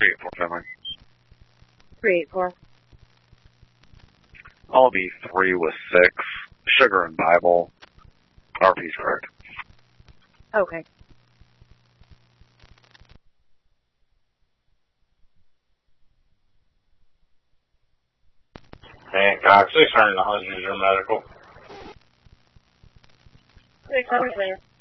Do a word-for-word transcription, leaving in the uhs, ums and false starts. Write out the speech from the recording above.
three eight four, family. three eight four. I'll be three with six. Sugar and Bible. R P's correct. Okay. Hancock, six hundred dollars is your medical. six hundred,